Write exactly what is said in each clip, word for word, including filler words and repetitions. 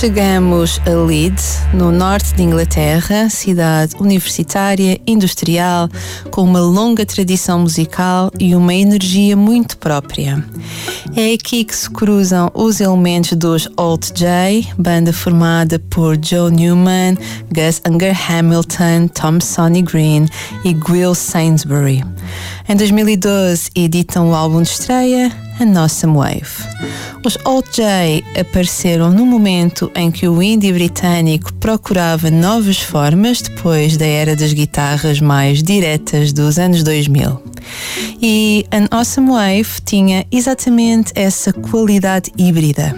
Chegamos a Leeds, no norte de Inglaterra, cidade universitária, industrial, com uma longa tradição musical e uma energia muito própria. É aqui que se cruzam os elementos dos Alt J, banda formada por Joe Newman, Gus Unger Hamilton, Tom Sonny Green e Will Sainsbury. Em dois mil e doze editam o álbum de estreia, An Awesome Wave. Os Alt J apareceram no momento em que o indie britânico procurava novas formas depois da era das guitarras mais diretas dos anos dois mil. E An Awesome Wave tinha exatamente essa qualidade híbrida.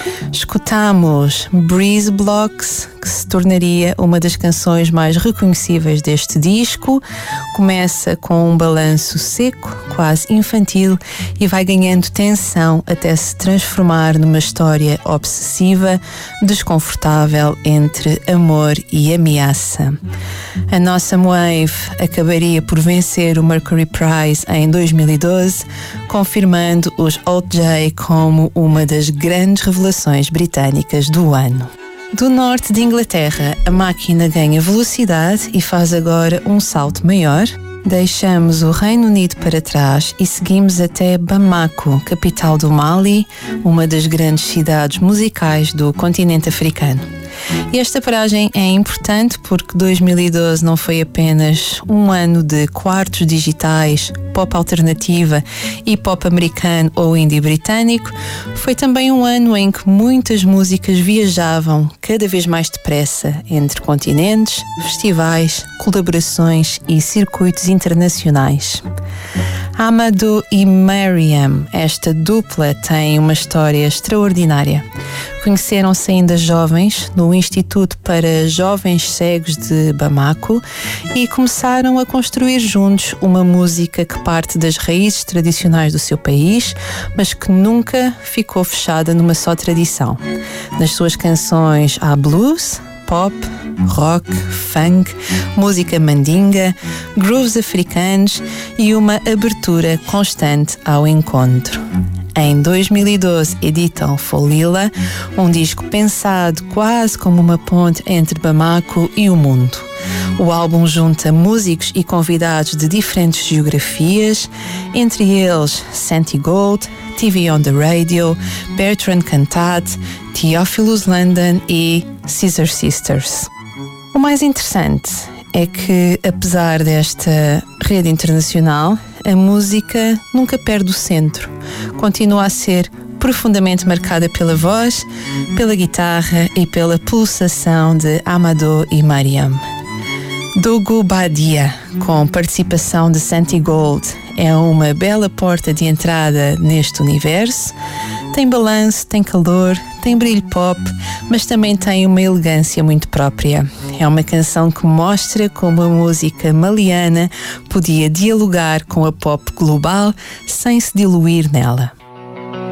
Escutamos Breeze Blocks, que se tornaria uma das canções mais reconhecíveis deste disco. Começa com um balanço seco, quase infantil, e vai ganhando tensão até se transformar numa história obsessiva, desconfortável entre amor e ameaça. A nossa Wave acabaria por vencer o Mercury Prize em dois mil e doze, confirmando os Alt J como uma das grandes revelações britânicas do ano. Do norte de Inglaterra, a máquina ganha velocidade e faz agora um salto maior. Deixamos o Reino Unido para trás e seguimos até Bamako, capital do Mali, uma das grandes cidades musicais do continente africano. E esta paragem é importante porque dois mil e doze não foi apenas um ano de quartos digitais, pop alternativa e pop americano ou indie britânico, foi também um ano em que muitas músicas viajavam cada vez mais depressa entre continentes, festivais, colaborações e circuitos internacionais. Amadou e Mariam, esta dupla tem uma história extraordinária. Conheceram-se ainda jovens no Instituto para Jovens Cegos de Bamako e começaram a construir juntos uma música que parte das raízes tradicionais do seu país, mas que nunca ficou fechada numa só tradição. Nas suas canções há blues, pop, rock, funk, música mandinga, grooves africanos e uma abertura constante ao encontro. Em dois mil e doze editam Folila, um disco pensado quase como uma ponte entre Bamako e o mundo. O álbum junta músicos e convidados de diferentes geografias, entre eles Santi Gold, T V on the Radio, Bertrand Cantat, Theophilus London e Scissor Sisters. O mais interessante é que, apesar desta rede internacional, a música nunca perde o centro. Continua a ser profundamente marcada pela voz, pela guitarra e pela pulsação de Amadou e Mariam. Dougou Badia, com participação de Santi Gold, é uma bela porta de entrada neste universo. Tem balanço, tem calor, tem brilho pop, mas também tem uma elegância muito própria. É uma canção que mostra como a música maliana podia dialogar com a pop global sem se diluir nela.